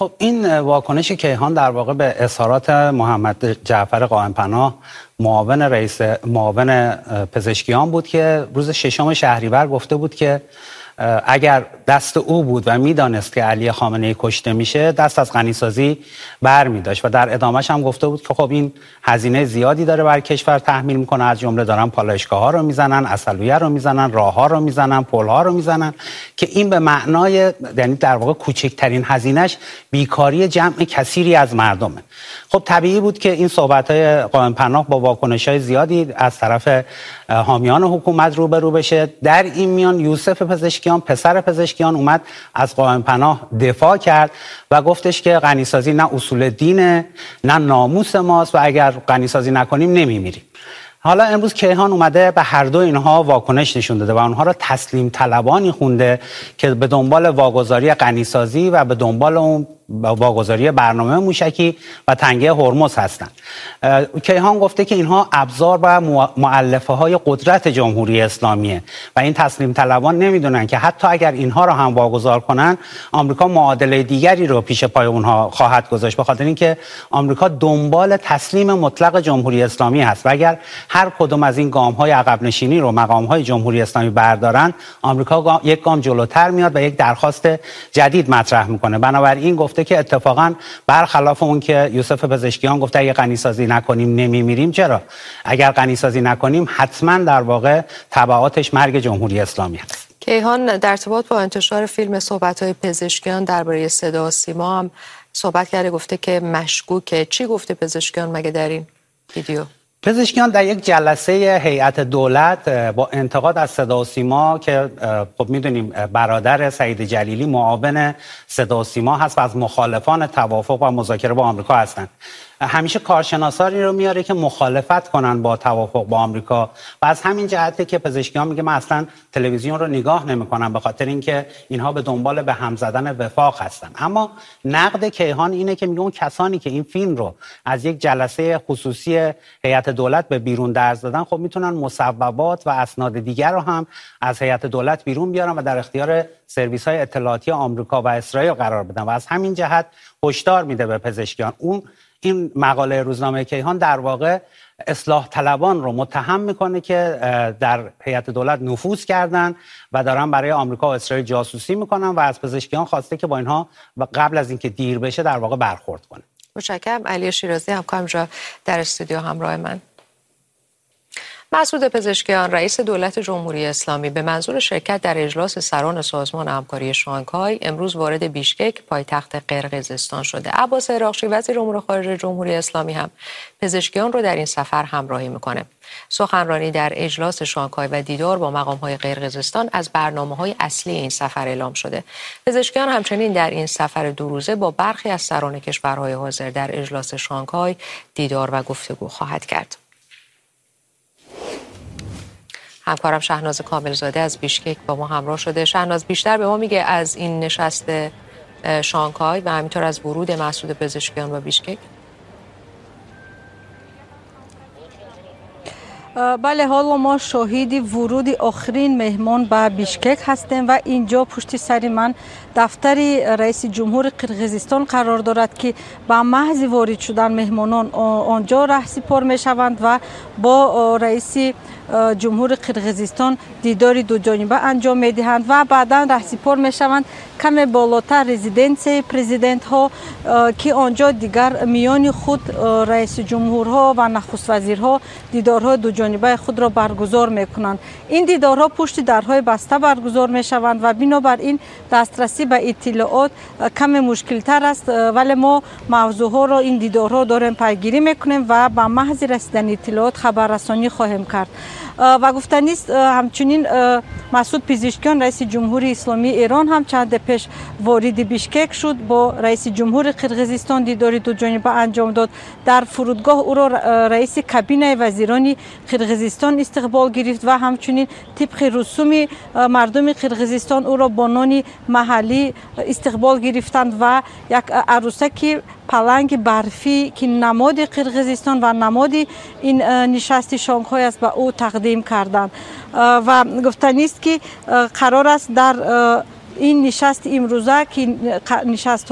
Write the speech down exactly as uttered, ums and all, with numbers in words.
خب این واکنش کیهان در واقع به اظهارات محمد جعفر قائم‌پناه معاون رئیس معاون پزشکیان بود که روز ششم شهریور گفته بود که اگر دست او بود و میدانست که علی خامنه‌ای کشته میشه دست از غنیسازی بر می داشت و در ادامهش هم گفته بود که خب این هزینه زیادی داره بر کشور تحمیل میکنه، از جمله دارن پالایشگاه ها رو میزنن، عسلویه رو میزنن، راه ها رو میزنن، پل ها رو میزنن، که این به معنای یعنی در واقع کوچکترین هزینهش بیکاری جمع کثیری از مردمه. خب طبیعی بود که این صحبت های قائم‌پناه با واکنش های زیادی از طرف حامیان حکومت روبرو بشه. در این میان یوسف پزشکیان پسر پزشکیان اومد از قائم‌پناه دفاع کرد و گفتش که غنیسازی نه اصول دینه نه ناموس ماست و اگر غنیسازی نکنیم نمیمیریم. حالا امروز کیهان اومده به هر دو اینها واکنش نشون داده و اونها را تسلیم طلبانی خونده که به دنبال واگذاری غنیسازی و به دنبال اون واگذاری برنامه موشکی و تنگه هرمز هستند. کیهان گفته که اینها ابزار و مؤلفه های قدرت جمهوری اسلامیه و این تسلیم طلبان نمیدونن که حتی اگر اینها را هم واگذار کنن آمریکا معادله دیگری رو پیش پای اونها خواهد گذاشت، به خاطر اینکه آمریکا دنبال تسلیم مطلق جمهوری اسلامی هست و اگر هر کدوم از این گام های عقب نشینی رو مقام های جمهوری اسلامی بردارن آمریکا یک گام جلوتر میاد و یک درخواست جدید مطرح میکنه. بنابراین گفته که اتفاقا برخلاف اون که یوسف پزشکیان گفته اگه غنیسازی نکنیم نمیمیریم، چرا؟ اگر غنیسازی نکنیم حتما در واقع تبعاتش مرگ جمهوری اسلامی هست. کیهان در ارتباط با انتشار فیلم صحبت‌های پزشکیان درباره صدا و سیما هم صحبت کرده، گفته که مشکوکه. چی گفته پزشکیان مگه در این ویدیو؟ پزشکیان در یک جلسه هیئت دولت با انتقاد از صدا و سیما که خب میدونیم برادر سعید جلیلی معاون صدا و سیما هست و از مخالفان توافق و مذاکره با آمریکا هستند، همیشه کارشناسانی رو میاره که مخالفت کنن با توافق با آمریکا و از همین جهته که پزشکیان میگه من اصلا تلویزیون رو نگاه نمیکنم به خاطر اینکه اینها به دنبال به هم زدن وفاق هستن. اما نقد کیهان اینه که میگه اون کسانی که این فیلم رو از یک جلسه خصوصی هیئت دولت به بیرون درز دادن خب میتونن مصوبات و اسناد دیگر رو هم از هیئت دولت بیرون بیارن و در اختیار سرویس های اطلاعاتی آمریکا و اسرائیل قرار بدن و از همین جهت هشدار میده به پزشکیان. اون این مقاله روزنامه کیهان در واقع اصلاح طلبان رو متهم میکنه که در هیئت دولت نفوذ کردن و دارن برای آمریکا و اسرائیل جاسوسی میکنن و از پزشکیان خواسته که با اینها قبل از اینکه دیر بشه در واقع برخورد کنه. متشکرم. علی شیرازی همکارم جا در استودیو همراه من. مسعود پزشکیان رئیس دولت جمهوری اسلامی به منظور شرکت در اجلاس سران سازمان همکاری شانگهای امروز وارد بیشکک پایتخت قرقیزستان شده. عباس عراقچی وزیر امور خارجه جمهوری اسلامی هم پزشکیان رو در این سفر همراهی میکنه. سخنرانی در اجلاس شانگهای و دیدار با مقام‌های قرقیزستان از برنامه‌های اصلی این سفر اعلام شده. پزشکیان همچنین در این سفر دو روزه با برخی از سران کشورهای حاضر در اجلاس شانگهای دیدار و گفتگو خواهد کرد. همکارم شهناز کاملزاده از بیشکک با ما همراه شده. شهناز، بیشتر به ما میگه از این نشست شانگهای و همینطور از ورود مسعود پزشکیان به بیشکک؟ بله، حالا ما شاهدی ورود آخرین مهمان به بیشکک هستیم و اینجا پشت سر من دفتر رئیس جمهور قرقیزستان قرار دارد که با محض وارد شدن مهمانان آنجا رهسپار می شوند و با رئیس جمهور قرقیزستان دیداری دو جانبه انجام می دهند و بعدا رهسپار می شوند کم بالاتر رزیدنسی پرزیدنت ها که آنجا دیگر میان خود رئیس جمهورها و نخست وزیرها دیدارهای دو جانبه خود را برگزار می کنند. این دیدارها پشت درهای بسته برگزار می شوند و بنابراین دسترسی به اطلاعات کم مشکل تر است، ولی ما موضوع ها را این دیدارها داریم پیگیری میکنیم و با محض رسیدن اطلاعات خبررسانی خواهیم کرد. و گفتنی است همچنین مسعود پزشکیان رئیس جمهوری اسلامی ایران هم چند پیش وارد بیشکک شد، با رئیس جمهور قرقیزستان دیداری دو جانبه انجام داد. در فرودگاه او را رئیس کابینه وزیران قرقیزستان استقبال گرفت و همچنین طبق رسوم مردم قرقیزستان او را با نان محلی استقبال گرفتند و یک عروسک پلنگ برفی که نماد قرقیزستان و نماد این نشست شانگهای است به او تقدیم کردند و گفتنی است که قرار است در این نشست امروزه که نشست